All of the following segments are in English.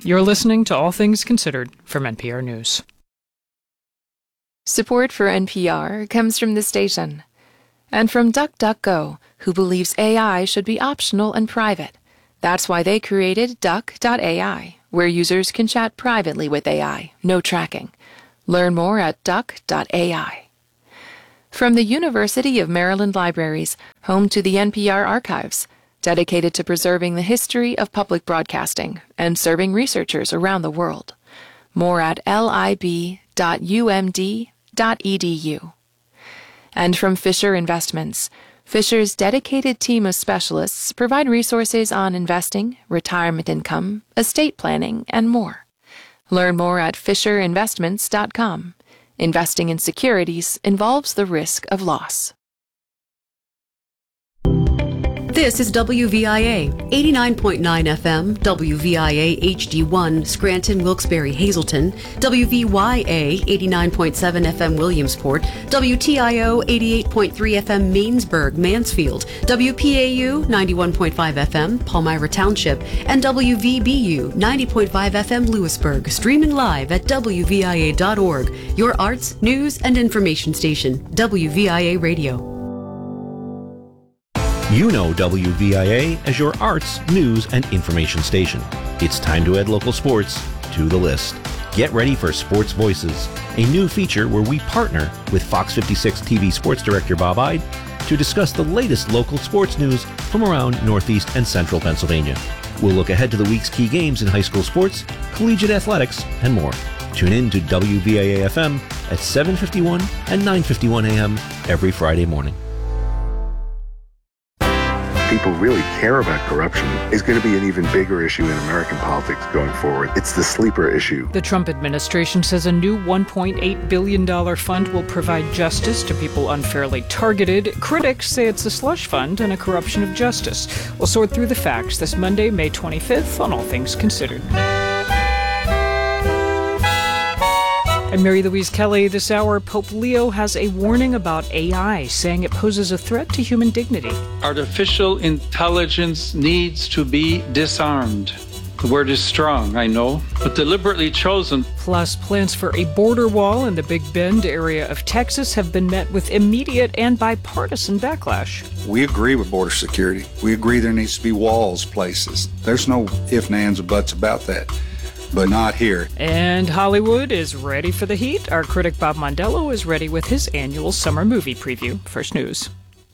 You're listening to All Things Considered from NPR News. Support for NPR comes from the station and from DuckDuckGo, who believes AI should be optional and private. That's why they created Duck.ai, where users can chat privately with AI, no tracking. Learn more at Duck.ai. From the University of Maryland Libraries, home to the NPR Archives, dedicated to preserving the history of public broadcasting and serving researchers around the world. More at lib.umd.edu. And from Fisher Investments, Fisher's dedicated team of specialists provide resources on investing, retirement income, estate planning, and more. Learn more at fisherinvestments.com. Investing in securities involves the risk of loss. This is WVIA, 89.9 FM, WVIA HD1, Scranton, Wilkes-Barre, Hazleton, WVYA, 89.7 FM, Williamsport, WTIO, 88.3 FM, Mainsburg, Mansfield, WPAU, 91.5 FM, Palmyra Township, and WVBU, 90.5 FM, Lewisburg, streaming live at WVIA.org, your arts, news, and information station, WVIA Radio. You know WVIA as your arts, news, and information station. It's time to add local sports to the list. Get ready for Sports Voices, a new feature where we partner with Fox 56 TV sports director Bob Ide to discuss the latest local sports news from around Northeast and Central Pennsylvania. We'll look ahead to the week's key games in high school sports, collegiate athletics, and more. Tune in to WVIA FM at 7:51 and 9:51 a.m. every Friday morning. People really care about corruption is going to be an even bigger issue in American politics going forward. It's the sleeper issue. The Trump administration says a new $1.8 billion fund will provide justice to people unfairly targeted. Critics say it's a slush fund and a corruption of justice. We'll sort through the facts this Monday, May 25th, on All Things Considered. I'm Mary Louise Kelly. This hour, Pope Leo has a warning about AI, saying it poses a threat to human dignity. Artificial intelligence needs to be disarmed. The word is strong, I know, but deliberately chosen. Plus, plans for a border wall in the Big Bend area of Texas have been met with immediate and bipartisan backlash. We agree with border security. We agree there needs to be walls places. There's no ifs, ands, or buts about that. But not here. And Hollywood is ready for the heat. Our critic Bob Mondello is ready with his annual summer movie preview. First News.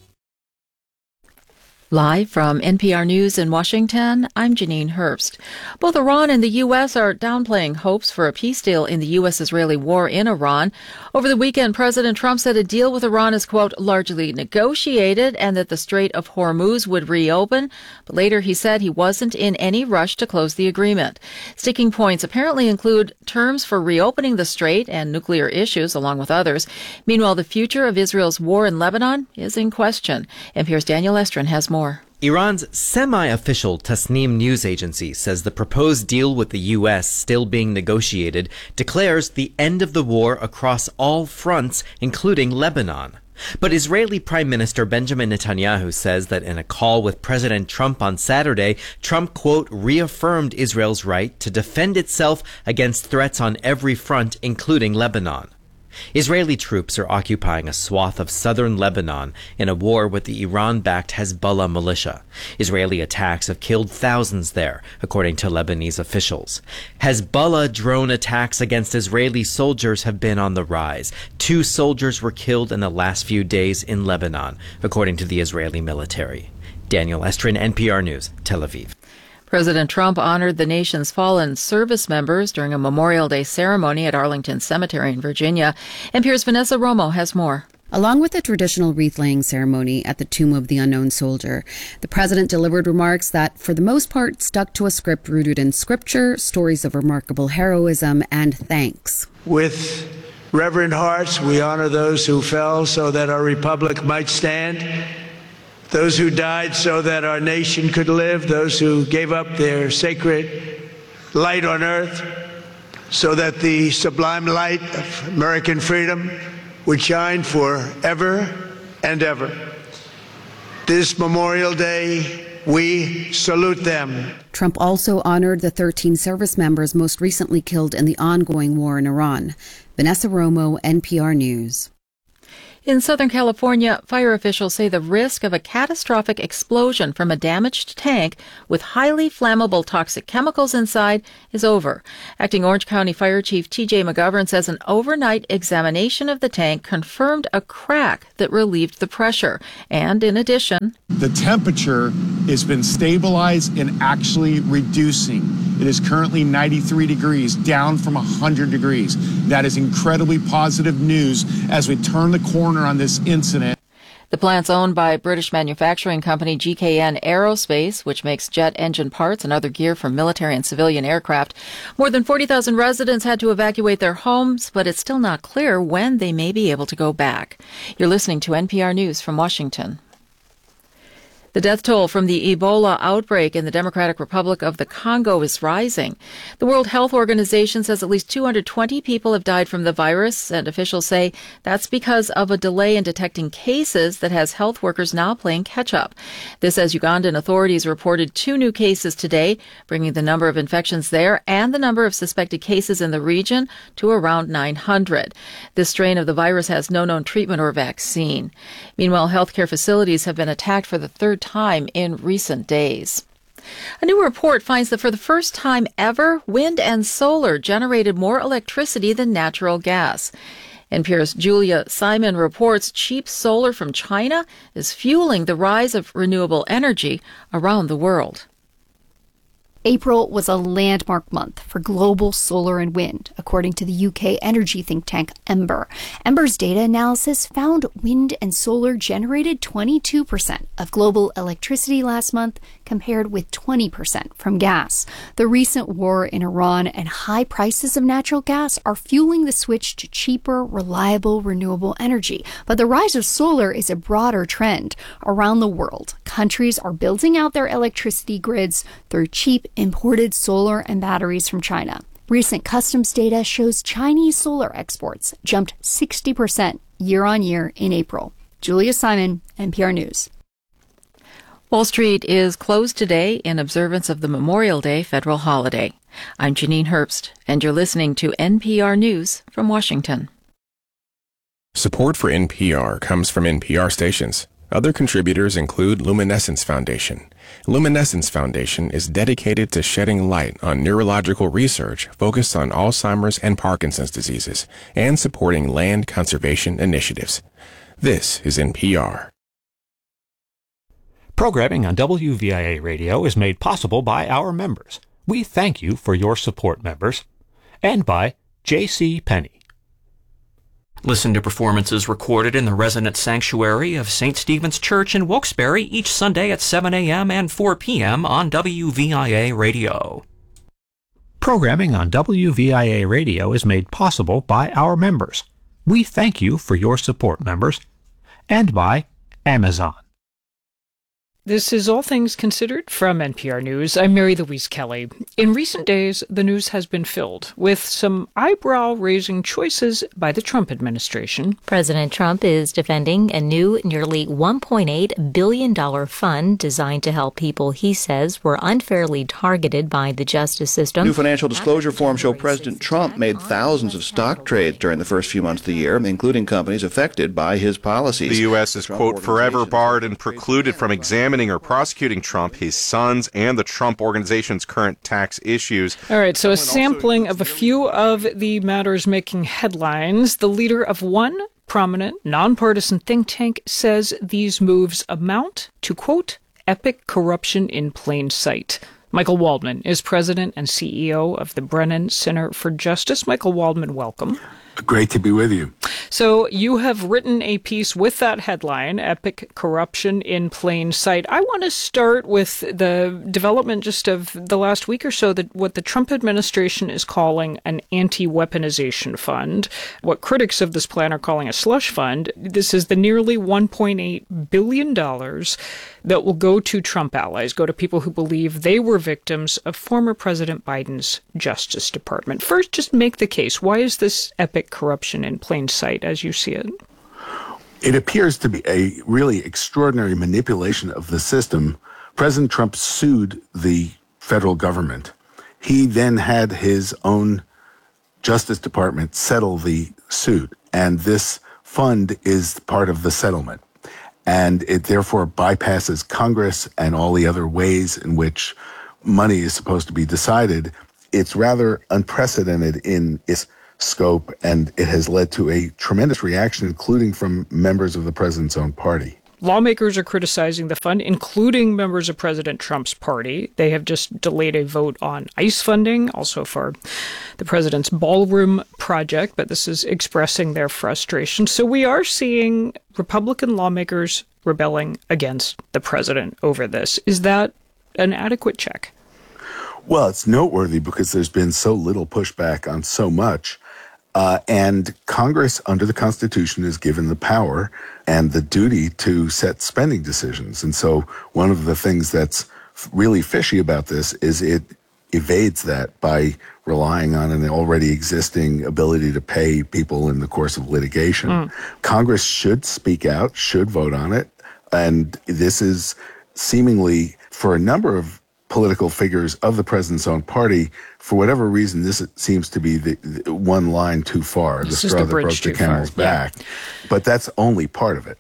Live from NPR News in Washington, I'm Janine Herbst. Both Iran and the U.S. are downplaying hopes for a peace deal in the U.S.-Israeli war in Iran. Over the weekend, President Trump said a deal with Iran is, quote, largely negotiated and that the Strait of Hormuz would reopen. But later he said he wasn't in any rush to close the agreement. Sticking points apparently include terms for reopening the strait and nuclear issues, along with others. Meanwhile, the future of Israel's war in Lebanon is in question. NPR's Daniel Estrin has more. Iran's semi-official Tasnim news agency says the proposed deal with the U.S. still being negotiated declares the end of the war across all fronts, including Lebanon. But Israeli Prime Minister Benjamin Netanyahu says that in a call with President Trump on Saturday, Trump, quote, reaffirmed Israel's right to defend itself against threats on every front, including Lebanon. Israeli troops are occupying a swath of southern Lebanon in a war with the Iran-backed Hezbollah militia. Israeli attacks have killed thousands there, according to Lebanese officials. Hezbollah drone attacks against Israeli soldiers have been on the rise. 2 soldiers were killed in the last few days in Lebanon, according to the Israeli military. Daniel Estrin, NPR News, Tel Aviv. President Trump honored the nation's fallen service members during a Memorial Day ceremony at Arlington Cemetery in Virginia. NPR's Vanessa Romo has more. Along with the traditional wreath-laying ceremony at the Tomb of the Unknown Soldier, the president delivered remarks that, for the most part, stuck to a script rooted in scripture, stories of remarkable heroism, and thanks. With reverent hearts, we honor those who fell so that our republic might stand, those who died so that our nation could live, those who gave up their sacred light on earth so that the sublime light of American freedom would shine forever and ever. This Memorial Day We salute them. Trump also honored the 13 service members most recently killed in the ongoing war in Iran. Vanessa Romo, NPR News. In Southern California, fire officials say the risk of a catastrophic explosion from a damaged tank with highly flammable toxic chemicals inside is over. Acting Orange County Fire Chief T.J. McGovern says an overnight examination of the tank confirmed a crack that relieved the pressure. And in addition, the temperature has been stabilized and actually reducing. It is currently 93 degrees, down from 100 degrees. That is incredibly positive news as we turn the corner on this incident. The plant's owned by British manufacturing company GKN Aerospace, which makes jet engine parts and other gear for military and civilian aircraft. More than 40,000 residents had to evacuate their homes, but it's still not clear when they may be able to go back. You're listening to NPR News from Washington. The death toll from the Ebola outbreak in the Democratic Republic of the Congo is rising. The World Health Organization says at least 220 people have died from the virus, and officials say that's because of a delay in detecting cases that has health workers now playing catch-up. This as Ugandan authorities reported 2 new cases today, bringing the number of infections there and the number of suspected cases in the region to around 900. This strain of the virus has no known treatment or vaccine. Meanwhile, healthcare facilities have been attacked for the third time in recent days. A new report finds that for the first time ever, wind and solar generated more electricity than natural gas. NPR's Julia Simon reports cheap solar from China is fueling the rise of renewable energy around the world. April was a landmark month for global solar and wind, according to the UK energy think tank Ember. Ember's data analysis found wind and solar generated 22% of global electricity last month, compared with 20% from gas. The recent war in Iran and high prices of natural gas are fueling the switch to cheaper, reliable, renewable energy. But the rise of solar is a broader trend. Around the world, countries are building out their electricity grids through cheap imported solar and batteries from China. Recent customs data shows Chinese solar exports jumped 60% year-on-year in April. Julia Simon, NPR News. Wall Street is closed today in observance of the Memorial Day federal holiday. I'm Janine Herbst, and you're listening to NPR News from Washington. Support for NPR comes from NPR stations. Other contributors include Luminescence Foundation. Luminescence Foundation is dedicated to shedding light on neurological research focused on Alzheimer's and Parkinson's diseases and supporting land conservation initiatives. This is NPR. Programming on WVIA Radio is made possible by our members. We thank you for your support, members. And by J.C. Penney. Listen to performances recorded in the Resonant Sanctuary of St. Stephen's Church in Wilkes-Barre each Sunday at 7 a.m. and 4 p.m. on WVIA Radio. Programming on WVIA Radio is made possible by our members. We thank you for your support, members. And by Amazon. This is All Things Considered from NPR News. I'm Mary Louise Kelly. In recent days, the news has been filled with some eyebrow-raising choices by the Trump administration. President Trump is defending a new nearly $1.8 billion fund designed to help people he says were unfairly targeted by the justice system. New financial disclosure forms show President Trump made thousands of stock trades during the first few months of the year, including companies affected by his policies. The U.S. is, quote, forever barred and precluded from examining or prosecuting Trump, his sons, and the Trump Organization's current tax issues. All right, so a sampling of a few of the matters making headlines. The leader of one prominent, nonpartisan think tank says these moves amount to, quote, epic corruption in plain sight. Michael Waldman is president and CEO of the Brennan Center for Justice. Michael Waldman, welcome. Great to be with you. So you have written a piece with that headline, Epic Corruption in Plain Sight. I want to start with the development just of the last week or so, that what the Trump administration is calling an anti-weaponization fund, what critics of this plan are calling a slush fund. This is the nearly $1.8 billion that will go to Trump allies, go to people who believe they were victims of former President Biden's Justice Department. First, just make the case. Why is this epic corruption in plain sight as you see it? It appears to be a really extraordinary manipulation of the system President Trump sued the federal government. He then had his own Justice Department settle the suit, and this fund is part of the settlement. And it therefore bypasses Congress and all the other ways in which money is supposed to be decided. It's rather unprecedented in its scope, and it has led to a tremendous reaction, including from members of the president's own party. Lawmakers are criticizing the fund, including members of President Trump's party. They have just delayed a vote on ICE funding, also for the president's ballroom project, but this is expressing their frustration. So we are seeing Republican lawmakers rebelling against the president over this. Is that an adequate check? Well, it's noteworthy because there's been so little pushback on so much. And Congress, under the Constitution, is given the power and the duty to set spending decisions. And so one of the things that's really fishy about this is it evades that by relying on an already existing ability to pay people in the course of litigation. Congress should speak out, should vote on it. And this is seemingly, for a number of political figures of the president's own party, for whatever reason, this seems to be the one line too far, the straw that broke the camel's back. But that's only part of it.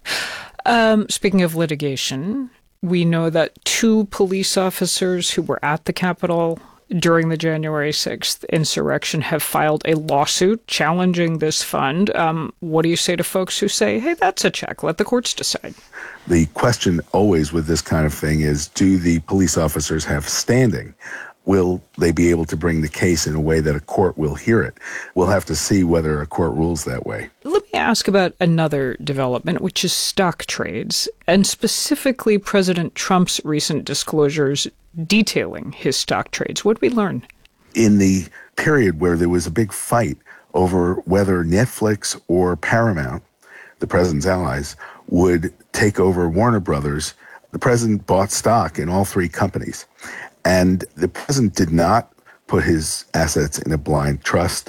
Speaking of litigation, we know that 2 police officers who were at the Capitol during the January 6th insurrection have filed a lawsuit challenging this fund. What do you say to folks who say, hey, that's a check, let the courts decide? The question always with this kind of thing is, do the police officers have standing? Will they be able to bring the case in a way that a court will hear it? We'll have to see whether a court rules that way. Let me ask about another development, which is stock trades, and specifically President Trump's recent disclosures detailing his stock trades. What did we learn? In the period where there was a big fight over whether Netflix or Paramount, the president's allies, would take over Warner Brothers, the president bought stock in all 3 companies. And the president did not put his assets in a blind trust.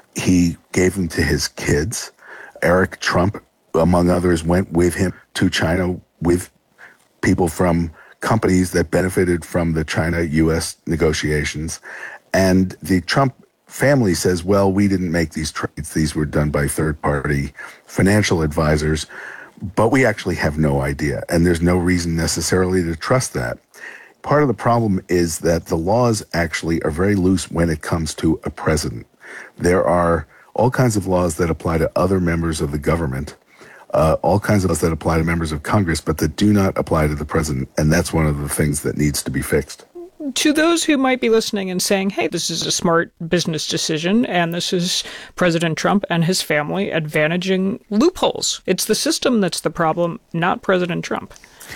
He gave them to his kids. Eric Trump, among others, went with him to China with people from companies that benefited from the China-U.S. negotiations. And the Trump family says, well, we didn't make these trades. These were done by third-party financial advisors. But we actually have no idea. And there's no reason necessarily to trust that. Part of the problem is that the laws actually are very loose when it comes to a president. There are all kinds of laws that apply to other members of the government, all kinds of laws that apply to members of Congress, but that do not apply to the president. And that's one of the things that needs to be fixed. To those who might be listening and saying, hey, this is a smart business decision, and this is President Trump and his family advantaging loopholes. It's the system that's the problem, not President Trump.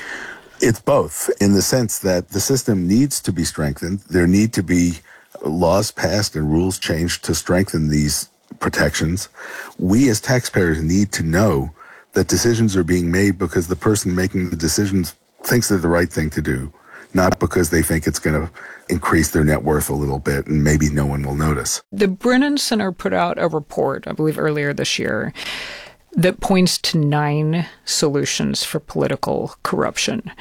It's both, in the sense that the system needs to be strengthened. There need to be laws passed and rules changed to strengthen these protections. We as taxpayers need to know that decisions are being made because the person making the decisions thinks they're the right thing to do, not because they think it's going to increase their net worth a little bit and maybe no one will notice. The Brennan Center put out a report, I believe earlier this year, that points to 9 solutions for political corruption.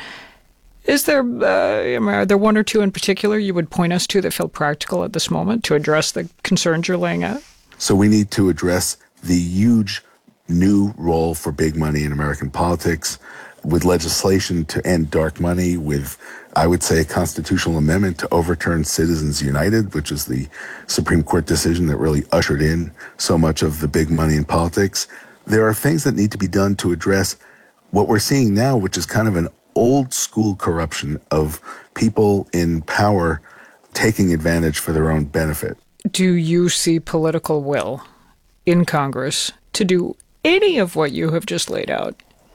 Is there, are there 1 or 2 in particular you would point us to that feel practical at this moment to address the concerns you're laying out? So we need to address the huge new role for big money in American politics with legislation to end dark money, with, I would say, a constitutional amendment to overturn Citizens United, which is the Supreme Court decision that really ushered in so much of the big money in politics. There are things that need to be done to address what we're seeing now, which is kind of an old school corruption of people in power taking advantage for their own benefit. Do you see political will in Congress to do any of what you have just laid out?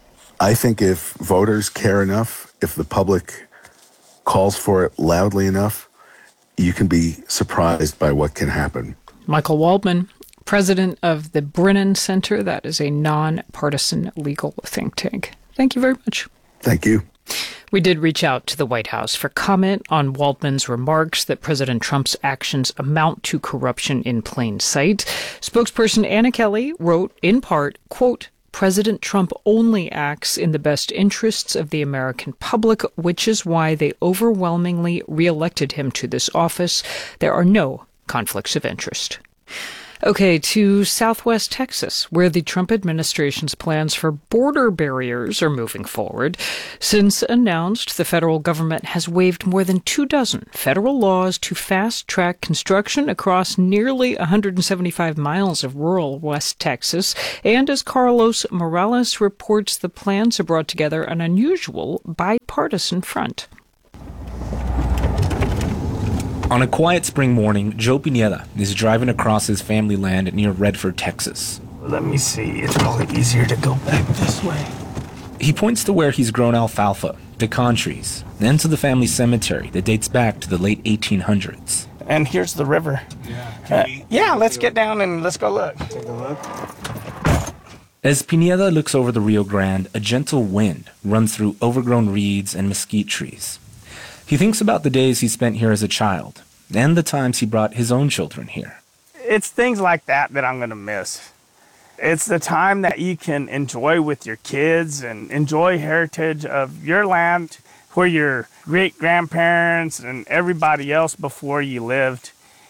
I think if voters care enough, if the public calls for it loudly enough, you can be surprised by what can happen. Michael Waldman, president of the Brennan Center. That is a nonpartisan legal think tank. Thank you very much. Thank you. We did reach out to the White House for comment on Waldman's remarks that President Trump's actions amount to corruption in plain sight. Spokesperson Anna Kelly wrote, in part, quote, President Trump only acts in the best interests of the American public, which is why they overwhelmingly reelected him to this office. There are no conflicts of interest. Okay, to Southwest Texas, where the Trump administration's plans for border barriers are moving forward. Since announced, the federal government has waived more than 24 federal laws to fast-track construction across nearly 175 miles of rural West Texas. And as Carlos Morales reports, the plans have brought together an unusual bipartisan front. On a quiet spring morning, Joe Pineda is driving across his family land near Redford, Texas. Let me see. It's probably easier to go back this way. He points to where he's grown alfalfa, pecan trees, and to the family cemetery that dates back to the late 1800s. And here's the river. Yeah, let's get down and let's go look. Take a look. As Pineda looks over the Rio Grande, a gentle wind runs through overgrown reeds and mesquite trees. He thinks about the days he spent here as a child, and the times he brought his own children here. It's things like that I'm going to miss. It's the time that you can enjoy with your kids and enjoy heritage of your land where your great-grandparents and everybody else before you lived,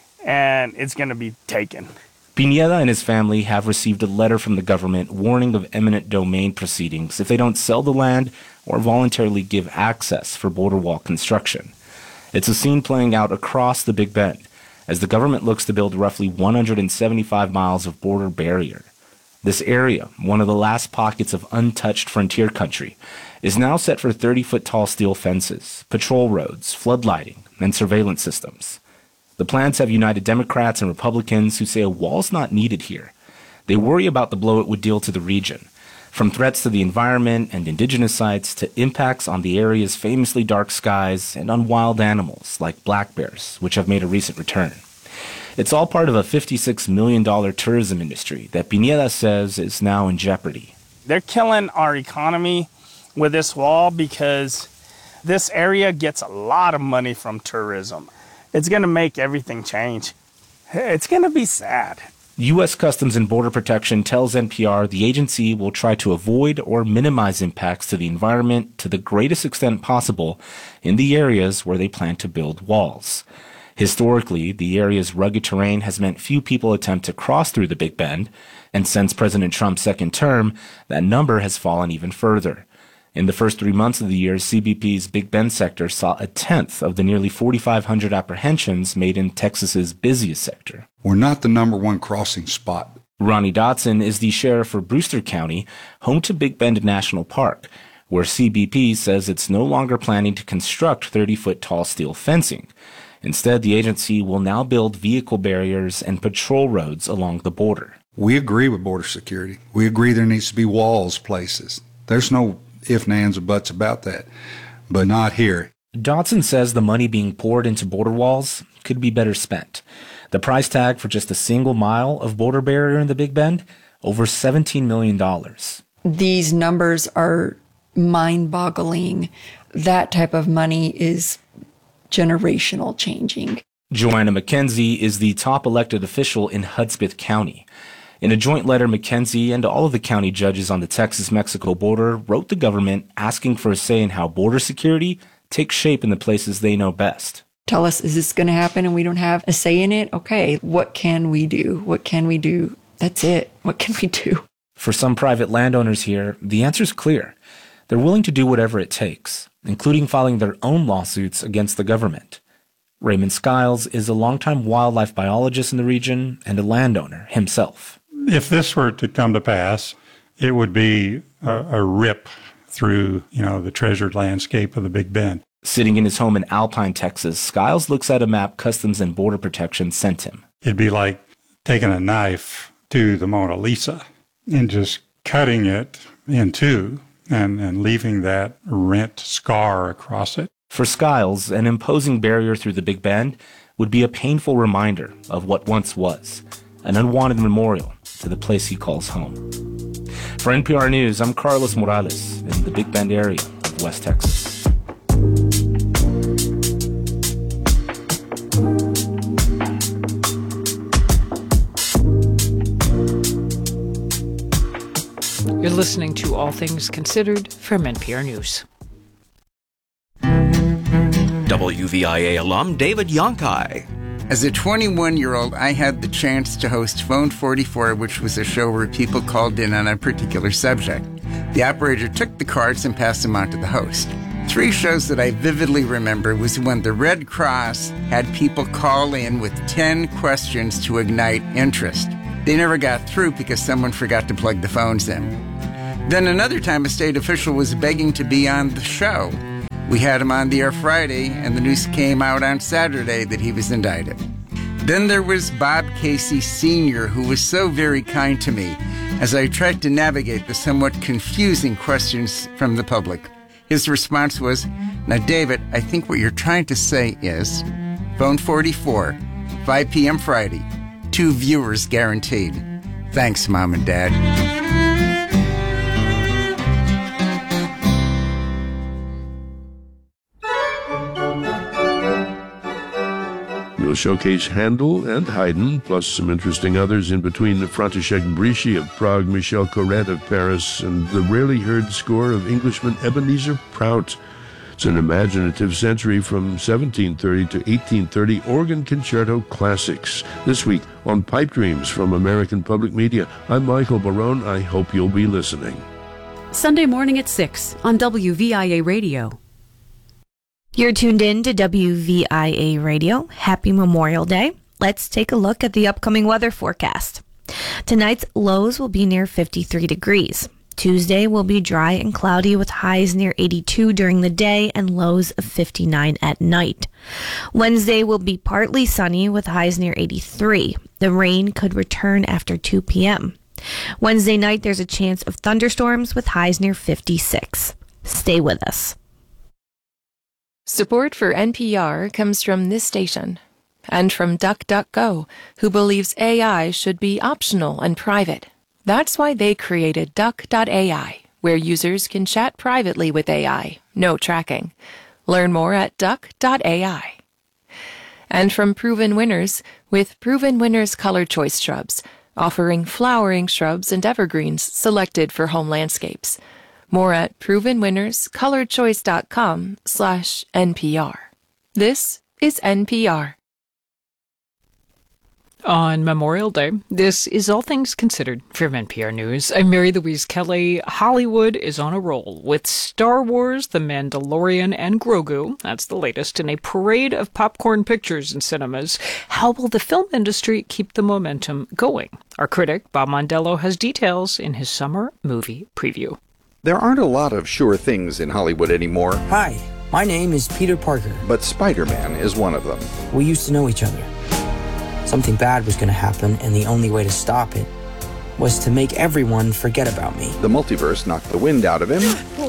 and it's going to be taken. Pineda and his family have received a letter from the government warning of eminent domain proceedings if they don't sell the land or voluntarily give access for border wall construction. It's a scene playing out across the Big Bend as the government looks to build roughly 175 miles of border barrier. This area, one of the last pockets of untouched frontier country, is now set for 30-foot-tall steel fences, patrol roads, flood lighting, and surveillance systems. The plans have united Democrats and Republicans who say a wall's not needed here. They worry about the blow it would deal to the region, from threats to the environment and indigenous sites to impacts on the area's famously dark skies and on wild animals like black bears, which have made a recent return. It's all part of a $56 million tourism industry that Pineda says is now in jeopardy. They're killing our economy with this wall because this area gets a lot of money from tourism. It's going to make everything change. It's going to be sad. U.S. Customs and Border Protection tells NPR the agency will try to avoid or minimize impacts to the environment to the greatest extent possible in the areas where they plan to build walls. Historically, the area's rugged terrain has meant few people attempt to cross through the Big Bend, and since President Trump's second term, that number has fallen even further. In the first 3 months of the year, CBP's Big Bend sector saw a tenth of the nearly 4,500 apprehensions made in Texas's busiest sector. We're not the number one crossing spot. Ronnie Dotson is the sheriff for Brewster County, home to Big Bend National Park, where CBP says it's no longer planning to construct 30-foot-tall steel fencing. Instead, the agency will now build vehicle barriers and patrol roads along the border. We agree with border security. We agree there needs to be walls places. There's no ifs, ands, or buts about that, but not here. Dotson says the money being poured into border walls could be better spent. The price tag for just a single mile of border barrier in the Big Bend, over $17 million. These numbers are mind-boggling. That type of money is generational changing. Joanna McKenzie is the top elected official in Hudspeth County. In a joint letter, McKenzie and all of the county judges on the Texas-Mexico border wrote the government asking for a say in how border security takes shape in the places they know best. Tell us, is this going to happen and we don't have a say in it? Okay, what can we do? What can we do? That's it. What can we do? For some private landowners here, the answer's clear. They're willing to do whatever it takes, including filing their own lawsuits against the government. Raymond Skiles is a longtime wildlife biologist in the region and a landowner himself. If this were to come to pass, it would be a rip through, the treasured landscape of the Big Bend. Sitting in his home in Alpine, Texas, Skiles looks at a map Customs and Border Protection sent him. It'd be like taking a knife to the Mona Lisa and just cutting it in two and leaving that rent scar across it. For Skiles, an imposing barrier through the Big Bend would be a painful reminder of what once was, an unwanted memorial to the place he calls home. For NPR News, I'm Carlos Morales in the Big Bend area of West Texas. You're You're listening to All Things Considered from NPR News. WVIA alum David Yonkai. As a 21-year-old, I had the chance to host Phone 44, which was a show where people called in on a particular subject. The operator took the cards and passed them on to the host. 3 shows that I vividly remember was when the Red Cross had people call in with 10 questions to ignite interest. They never got through because someone forgot to plug the phones in. Then another time, a state official was begging to be on the show. We had him on the air Friday, and the news came out on Saturday that he was indicted. Then there was Bob Casey Sr., who was so very kind to me as I tried to navigate the somewhat confusing questions from the public. His response was, "Now, David, I think what you're trying to say is, Phone 44, 5 p.m. Friday, 2 viewers guaranteed. Thanks, Mom and Dad." We'll showcase Handel and Haydn, plus some interesting others in between the František Bríši of Prague, Michel Corrette of Paris, and the rarely heard score of Englishman Ebenezer Prout. It's an imaginative century from 1730 to 1830 organ concerto classics. This week on Pipe Dreams from American Public Media, I'm Michael Barone. I hope you'll be listening. Sunday morning at 6 on WVIA Radio. You're tuned in to WVIA Radio. Happy Memorial Day. Let's take a look at the upcoming weather forecast. Tonight's lows will be near 53 degrees. Tuesday will be dry and cloudy with highs near 82 during the day and lows of 59 at night. Wednesday will be partly sunny with highs near 83. The rain could return after 2 p.m. Wednesday night there's a chance of thunderstorms with highs near 56. Stay with us. Support for NPR comes from this station and from DuckDuckGo, who believes AI should be optional and private. That's why they created Duck.ai, where users can chat privately with AI, no tracking. Learn more at Duck.ai. And from Proven Winners, with Proven Winners Color Choice Shrubs, offering flowering shrubs and evergreens selected for home landscapes. More at provenwinnerscolorchoice.com/NPR. This is NPR. On Memorial Day, this is All Things Considered from NPR News. I'm Mary Louise Kelly. Hollywood is on a roll with Star Wars, The Mandalorian, and Grogu. That's the latest in a parade of popcorn pictures in cinemas. How will the film industry keep the momentum going? Our critic, Bob Mondello, has details in his summer movie preview. There aren't a lot of sure things in Hollywood anymore. Hi, my name is Peter Parker. But Spider-Man is one of them. We used to know each other. Something bad was going to happen, and the only way to stop it was to make everyone forget about me. The multiverse knocked the wind out of him.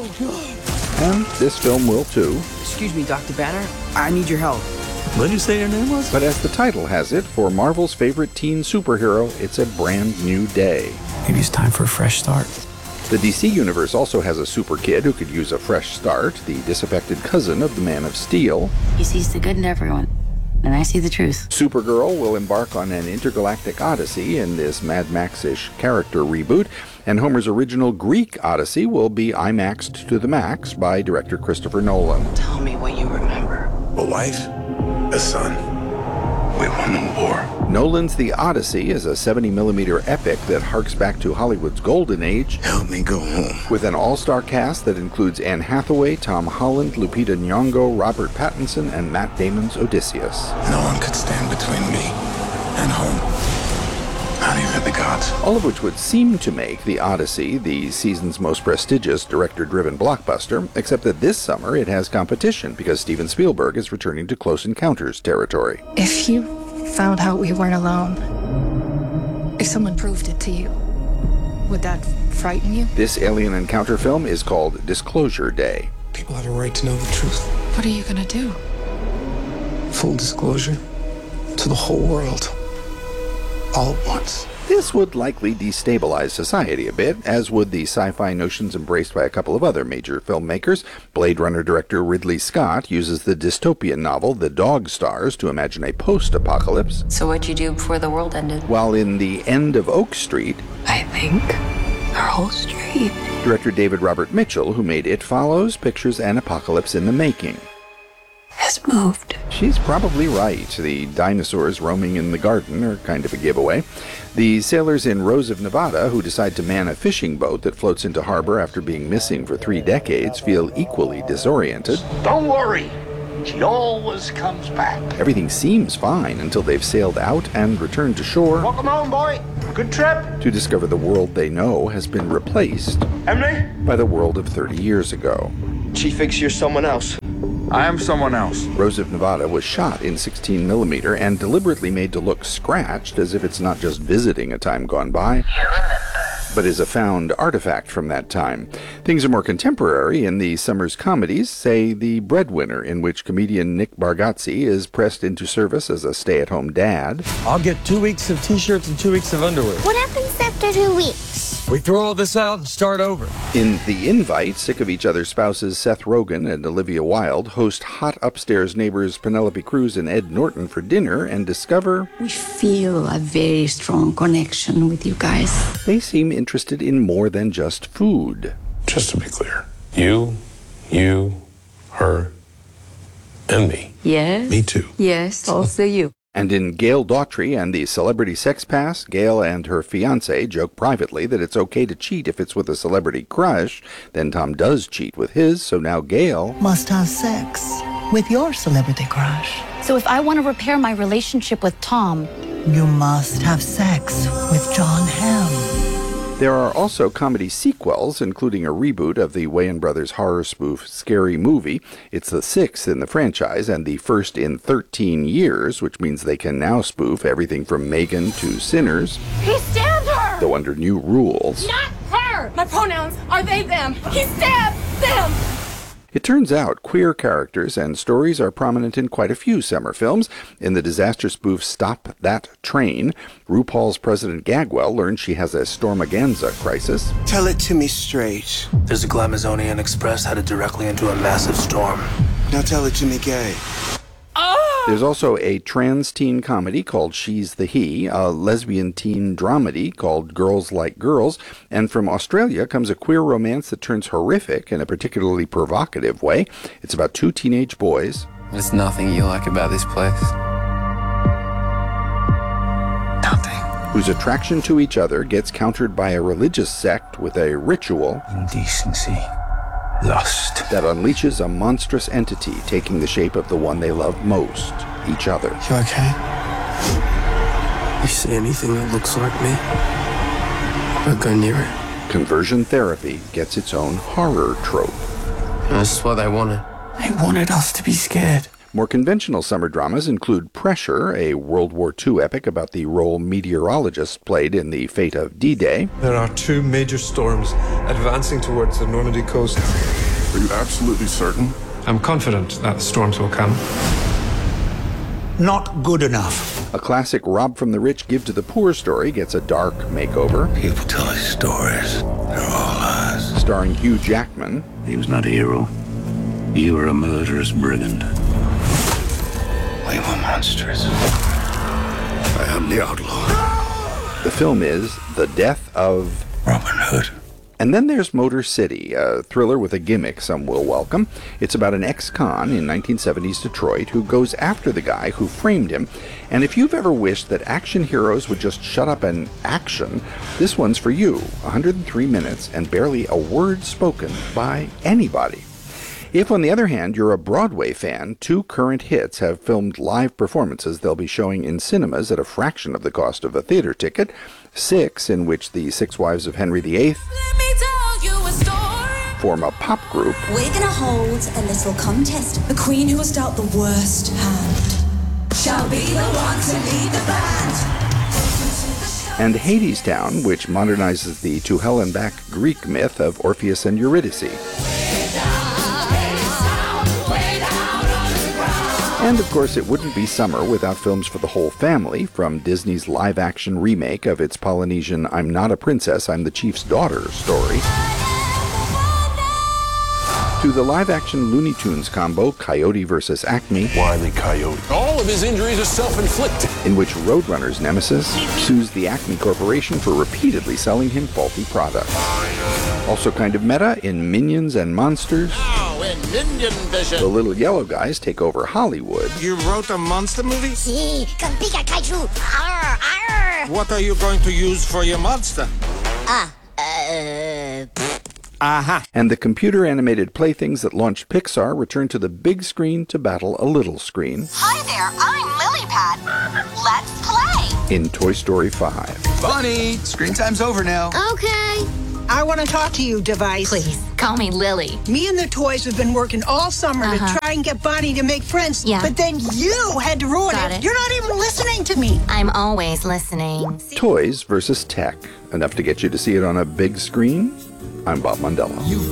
And this film will too. Excuse me, Dr. Banner. I need your help. What did you say your name was? But as the title has it, for Marvel's favorite teen superhero, it's a brand new day. Maybe it's time for a fresh start. The DC Universe also has a super kid who could use a fresh start, the disaffected cousin of the Man of Steel. He sees the good in everyone, and I see the truth. Supergirl will embark on an intergalactic odyssey in this Mad Max-ish character reboot, and Homer's original Greek Odyssey will be IMAXed to the max by director Christopher Nolan. Tell me what you remember. A wife, a son. We won the war. Nolan's The Odyssey is a 70mm epic that harks back to Hollywood's golden age. Help me go home. With an all-star cast that includes Anne Hathaway, Tom Holland, Lupita Nyong'o, Robert Pattinson, and Matt Damon's Odysseus. No one could stand between me and home. Not even the gods. All of which would seem to make The Odyssey the season's most prestigious director-driven blockbuster, except that this summer it has competition because Steven Spielberg is returning to Close Encounters territory. If you found out we weren't alone, if someone proved it to you, would that frighten you? This alien encounter film is called Disclosure Day. People have a right to know the truth. What are you gonna do? Full disclosure to the whole world. All at once. This would likely destabilize society a bit, as would the sci-fi notions embraced by a couple of other major filmmakers. Blade Runner director Ridley Scott uses the dystopian novel The Dog Stars to imagine a post-apocalypse. So what'd you do before the world ended? While in The End of Oak Street, I think Our whole street. Director David Robert Mitchell, who made It Follows, pictures an apocalypse in the making. Has moved. She's probably right. The dinosaurs roaming in the garden are kind of a giveaway. The sailors in Rose of Nevada, who decide to man a fishing boat that floats into harbor after being missing for 3 decades, feel equally disoriented. Don't worry. She always comes back. Everything seems fine until they've sailed out and returned to shore. Welcome home, boy. Good trip. To discover the world they know has been replaced Emily? by the world of 30 years ago. She thinks you're someone else. I am someone else. Rose of Nevada was shot in 16mm and deliberately made to look scratched, as if it's not just visiting a time gone by, but is a found artifact from that time. Things are more contemporary in the summer's comedies, say The Breadwinner, in which comedian Nick Bargatze is pressed into service as a stay-at-home dad. I'll get 2 weeks of t-shirts and 2 weeks of underwear. What happens after 2 weeks? We throw all this out and start over. In The Invite, sick of each other's spouses, Seth Rogen and Olivia Wilde host hot upstairs neighbors Penelope Cruz and Ed Norton for dinner and discover We feel a very strong connection with you guys. they seem interested in more than just food. Just to be clear, you, her, and me. Yes. Me too. Yes, also you. And in Gail Daughtry and the Celebrity Sex Pass, Gail and her fiancé joke privately that it's okay to cheat if it's with a celebrity crush. Then Tom does cheat with his, so now Gail must have sex with your celebrity crush. So if I want to repair my relationship with Tom, you must have sex with John Hamm. There are also comedy sequels, including a reboot of the Wayans Brothers horror spoof Scary Movie. It's the 6th in the franchise and the first in 13 years, which means they can now spoof everything from Megan to Sinners, he stabbed her! though under new rules. Not her! My pronouns are they, them. He stabbed them! It turns out queer characters and stories are prominent in quite a few summer films. In the disaster spoof Stop That Train, RuPaul's President Gagwell learns she has a Stormaganza crisis. Tell it to me straight. There's a Glamazonian Express headed directly into a massive storm. Now tell it to me gay. There's also a trans teen comedy called She's the He, a lesbian teen dramedy called Girls Like Girls, and from Australia comes a queer romance that turns horrific in a particularly provocative way. It's about 2 teenage boys. There's nothing you like about this place. Nothing. Whose attraction to each other gets countered by a religious sect with a ritual. Indecency. Lust. That unleashes a monstrous entity taking the shape of the one they love most, each other. You okay? You see anything that looks like me? Don't go near it. Conversion therapy gets its own horror trope. That's what they wanted. They wanted us to be scared. More conventional summer dramas include Pressure, a World War II epic about the role meteorologists played in the fate of D-Day. There are 2 major storms advancing towards the Normandy coast. Are you absolutely certain? I'm confident that the storms will come. Not good enough. A classic Rob from the Rich Give to the Poor story gets a dark makeover. People tell us stories. They're all lies. Starring Hugh Jackman. He was not a hero. You were a murderous brigand. We were monsters. I am the outlaw. The film is The Death of Robin Hood. And then there's Motor City, a thriller with a gimmick some will welcome. It's about an ex-con in 1970s Detroit who goes after the guy who framed him. And if you've ever wished that action heroes would just shut up and action, this one's for you. 103 minutes and barely a word spoken by anybody. If, on the other hand, you're a Broadway fan, 2 current hits have filmed live performances they'll be showing in cinemas at a fraction of the cost of a theater ticket. 6, in which the 6 Wives of Henry VIII form a pop group. We're gonna hold a little contest. The queen who has dealt the worst hand shall be the one to lead the band. And Hadestown, which modernizes the to hell and back Greek myth of Orpheus and Eurydice. And of course, it wouldn't be summer without films for the whole family, from Disney's live-action remake of its Polynesian I'm Not a Princess, I'm the Chief's Daughter story, to the live-action Looney Tunes combo Coyote vs. Acme. Wile E. Coyote. All of his injuries are self-inflicted. In which Roadrunner's nemesis sues the Acme Corporation for repeatedly selling him faulty products. Also kind of meta in Minions and Monsters. Now in Minion Vision. The little yellow guys take over Hollywood. You wrote a monster movie? Sí, con Pika Kaiju. Arr, arr. What are you going to use for your monster? Aha. And the computer-animated playthings that launched Pixar return to the big screen to battle a little screen. Hi there, I'm Lilypad. Let's play. In Toy Story 5. Bunny, screen time's over now. Okay. I want to talk to you, Device. Please, call me Lily. Me and the toys have been working all summer to try and get Bonnie to make friends. Yeah. But then you had to ruin it. You're not even listening to me. I'm always listening. Toys versus tech. Enough to get you to see it on a big screen? I'm Bob Mondello. You've